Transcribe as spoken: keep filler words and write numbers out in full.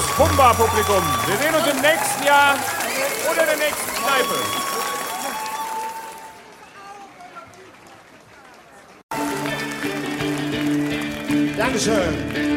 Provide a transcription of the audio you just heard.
Pumba-Publikum. Wir sehen uns im nächsten Jahr oder in der nächsten Kneipe. Dankeschön.